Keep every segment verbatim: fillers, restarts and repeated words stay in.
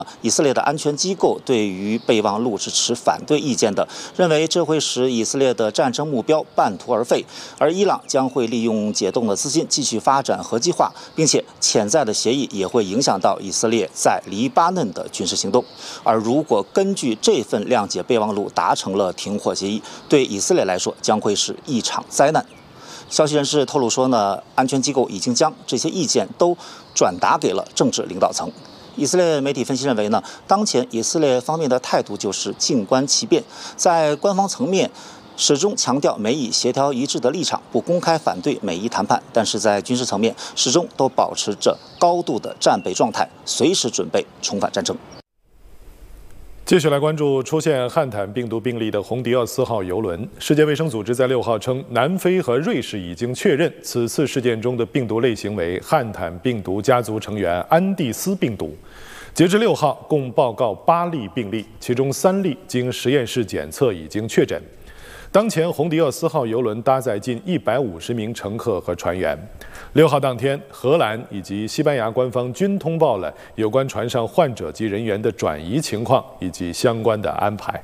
以色列的安全机构对于备忘录是持反对意见的，认为这会使以色列的战争目标半途而废，而伊朗将会利用解冻的资金继续发展核计划，并且潜在的协议也会影响到以色列在黎巴嫩的军事行动。而如果根据这份谅解备忘录达成了停火协议，对以色列来说将会是一场灾难。消息人士透露说呢，安全机构已经将这些意见都转达给了政治领导层。以色列媒体分析认为呢，当前以色列方面的态度就是静观其变，在官方层面始终强调美以协调一致的立场，不公开反对美伊谈判，但是在军事层面始终都保持着高度的战备状态，随时准备重返战争。 继续来关注出现汉坦病毒病例的红迪奥斯号邮轮。世界卫生组织在六号称，南非和瑞士已经确认此次事件中的病毒类型为汉坦病毒家族成员安第斯病毒。截至六号，共报告八例病例，其中三例经实验室检测已经确诊。当前红迪奥斯号邮轮搭载近一百五十名乘客和船员。六号当天，荷兰以及西班牙官方均通报了有关船上患者及人员的转移情况以及相关的安排。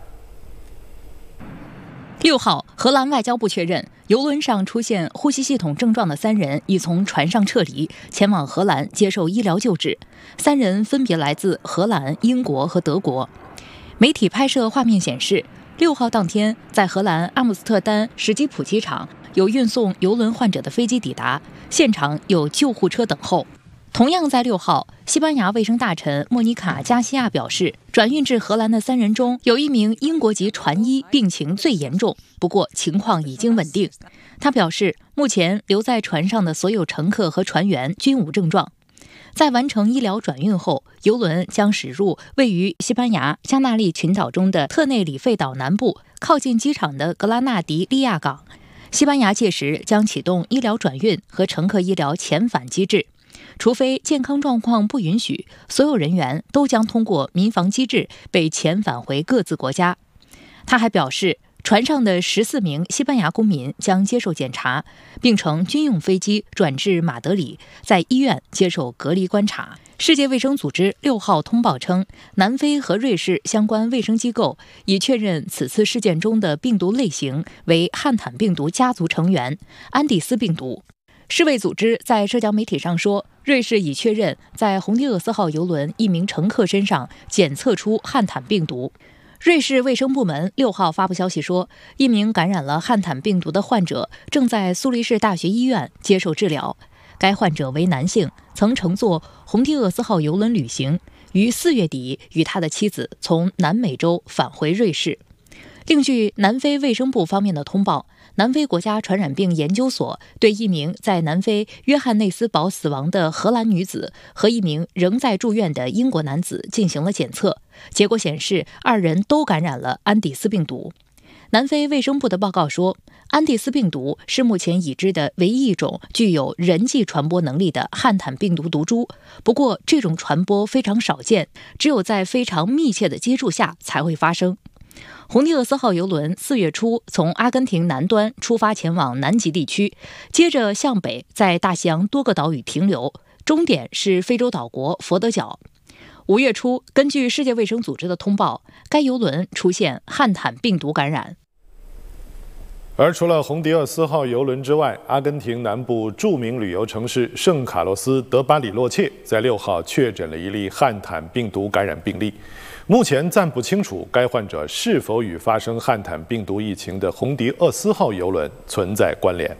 六号，荷兰外交部确认，邮轮上出现呼吸系统症状的三人已从船上撤离，前往荷兰接受医疗救治。三人分别来自荷兰、英国和德国。媒体拍摄画面显示，六号当天，在荷兰阿姆斯特丹史基普机场，有运送邮轮患者的飞机抵达，现场有救护车等候。同样在六号，西班牙卫生大臣莫妮卡·加西亚表示，转运至荷兰的三人中有一名英国籍船医病情最严重，不过情况已经稳定。他表示，目前留在船上的所有乘客和船员均无症状。在完成医疗转运后，邮轮将驶入位于西班牙加那利群岛中的特内里费岛南部，靠近机场的格拉纳迪利亚港。西班牙届时将启动医疗转运和乘客医疗遣返机制，除非健康状况不允许，所有人员都将通过民防机制被遣返回各自国家。他还表示，船上的十四名西班牙公民将接受检查，并乘军用飞机转至马德里，在医院接受隔离观察。世界卫生组织六号通报称，南非和瑞士相关卫生机构已确认此次事件中的病毒类型为汉坦病毒家族成员安第斯病毒。世卫组织在社交媒体上说，瑞士已确认在红迪厄斯号邮轮一名乘客身上检测出汉坦病毒。瑞士卫生部门六号发布消息说，一名感染了汉坦病毒的患者正在苏黎世大学医院接受治疗。该患者为男性，曾乘坐红迪厄斯号邮轮旅行，于四月底与他的妻子从南美洲返回瑞士。另据南非卫生部方面的通报，南非国家传染病研究所对一名在南非约翰内斯堡死亡的荷兰女子和一名仍在住院的英国男子进行了检测，结果显示二人都感染了安第斯病毒。南非卫生部的报告说，安第斯病毒是目前已知的唯一一种具有人际传播能力的汉坦病毒毒株，不过这种传播非常少见，只有在非常密切的接触下才会发生。红迪厄斯号邮轮四月初从阿根廷南端出发前往南极地区，接着向北在大西洋多个岛屿停留，终点是非洲岛国佛得角。五月初，根据世界卫生组织的通报，该邮轮出现汉坦病毒感染。 而除了红迪厄斯号邮轮之外，阿根廷南部著名旅游城市圣卡洛斯德巴里洛切在六号确诊了一例汉坦病毒感染病例。目前暂不清楚该患者是否与发生汉坦病毒疫情的红迪厄斯号邮轮存在关联。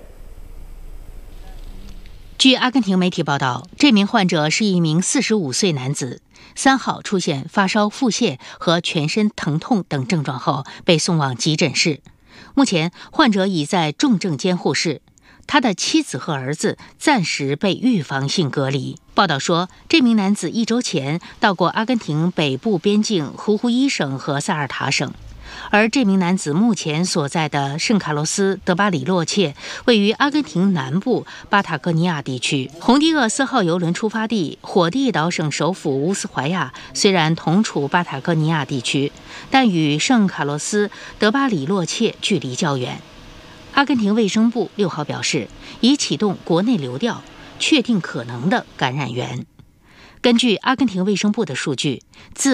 据阿根廷媒体报道，这名患者是一名四十五岁男子，三号出现发烧、腹泻和全身疼痛等症状后，被送往急诊室。目前，患者已在重症监护室，他的妻子和儿子暂时被预防性隔离。报道说，这名男子一周前到过阿根廷北部边境胡胡伊省和萨尔塔省，而这名男子目前所在的圣卡洛斯德巴里洛切位于阿根廷南部巴塔哥尼亚地区。红迪厄斯号邮轮出发地火地岛省首府乌斯怀亚虽然同处巴塔哥尼亚地区，但与圣卡洛斯德巴里洛切距离较远。阿根廷卫生部六号表示，已启动国内流调，确定可能的感染源。根据阿根廷卫生部的数据，自